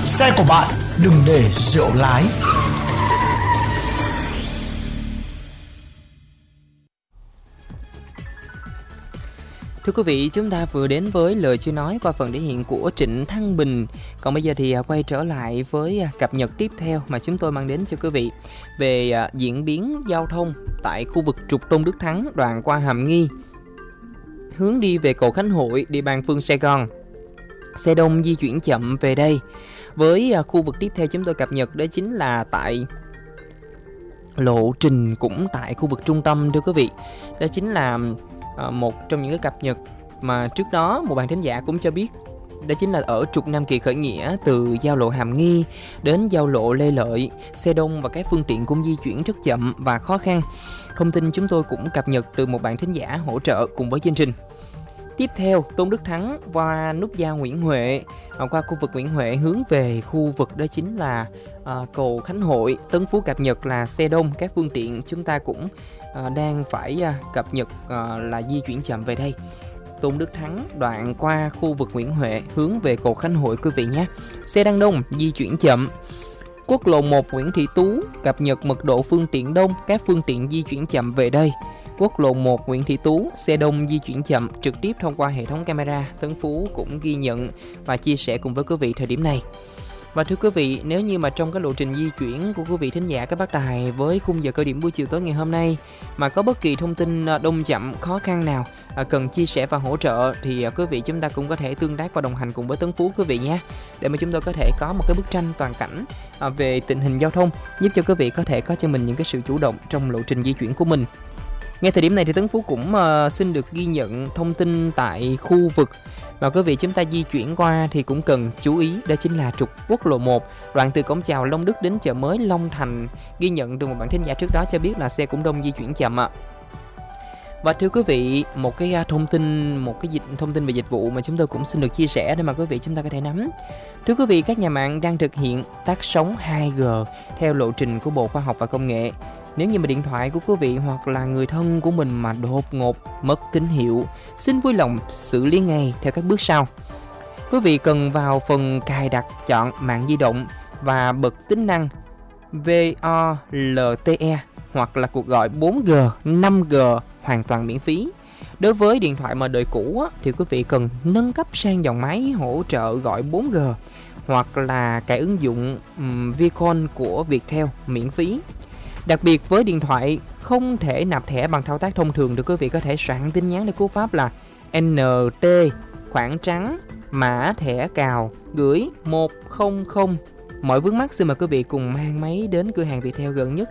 Xe của bạn đừng để rượu lái. Thưa quý vị, chúng ta vừa đến với lời chưa nói qua phần thể hiện của Trịnh Thăng Bình. Còn bây giờ thì quay trở lại với cập nhật tiếp theo mà chúng tôi mang đến cho quý vị về diễn biến giao thông tại khu vực trục Tôn Đức Thắng đoạn qua Hàm Nghi, hướng đi về cầu Khánh Hội, địa bàn phường Sài Gòn. Xe đông di chuyển chậm về đây. Với khu vực tiếp theo chúng tôi cập nhật đó chính là tại lộ trình cũng tại khu vực trung tâm, thưa quý vị. Đó chính là một trong những cái cập nhật mà trước đó một bạn thính giả cũng cho biết, đó chính là ở trục Nam Kỳ khởi nghĩa từ giao lộ Hàm Nghi đến giao lộ Lê Lợi, xe đông và các phương tiện cũng di chuyển rất chậm và khó khăn. Thông tin chúng tôi cũng cập nhật từ một bạn thính giả hỗ trợ cùng với chương trình. Tiếp theo, Tôn Đức Thắng qua nút giao Nguyễn Huệ, qua khu vực Nguyễn Huệ hướng về khu vực đó chính là cầu Khánh Hội, Tân Phú cập nhật là xe đông, các phương tiện chúng ta cũng đang phải cập nhật là di chuyển chậm về đây. Tôn Đức Thắng đoạn qua khu vực Nguyễn Huệ hướng về cầu Khánh Hội quý vị nhé. Xe đang đông, di chuyển chậm. Quốc lộ 1 Nguyễn Thị Tú cập nhật mật độ phương tiện đông, các phương tiện di chuyển chậm về đây. Quốc lộ 1 Nguyễn Thị Tú, xe đông di chuyển chậm trực tiếp thông qua hệ thống camera. Tân Phú cũng ghi nhận và chia sẻ cùng với quý vị thời điểm này. Và thưa quý vị, nếu như mà trong cái lộ trình di chuyển của quý vị thính giả các bác đài với khung giờ cao điểm buổi chiều tối ngày hôm nay mà có bất kỳ thông tin đông chậm khó khăn nào cần chia sẻ và hỗ trợ thì quý vị chúng ta cũng có thể tương tác và đồng hành cùng với Tấn Phú quý vị nhé, để mà chúng tôi có thể có một cái bức tranh toàn cảnh về tình hình giao thông, giúp cho quý vị có thể có cho mình những cái sự chủ động trong lộ trình di chuyển của mình. Ngay thời điểm này thì Tấn Phú cũng xin được ghi nhận thông tin tại khu vực mà quý vị chúng ta di chuyển qua thì cũng cần chú ý, đó chính là trục quốc lộ 1 đoạn từ cổng chào Long Đức đến chợ mới Long Thành. Ghi nhận từ một bạn thính giả trước đó cho biết là xe cũng đông di chuyển chậm ạ. Và thưa quý vị, một cái thông tin về dịch vụ mà chúng tôi cũng xin được chia sẻ để mà quý vị chúng ta có thể nắm. Thưa quý vị, các nhà mạng đang thực hiện tắt sóng 2G theo lộ trình của Bộ Khoa học và Công nghệ. Nếu như mà điện thoại của quý vị hoặc là người thân của mình mà đột ngột mất tín hiệu, xin vui lòng xử lý ngay theo các bước sau. Quý vị cần vào phần cài đặt, chọn mạng di động và bật tính năng VoLTE hoặc là cuộc gọi 4G, 5G hoàn toàn miễn phí. Đối với điện thoại mà đời cũ thì quý vị cần nâng cấp sang dòng máy hỗ trợ gọi 4G hoặc là cái ứng dụng Vcon của Viettel miễn phí. Đặc biệt với điện thoại không thể nạp thẻ bằng thao tác thông thường thì quý vị có thể soạn tin nhắn để cú pháp là NT khoảng trắng mã thẻ cào gửi 100. Mọi vướng mắc xin mời quý vị cùng mang máy đến cửa hàng Viettel gần nhất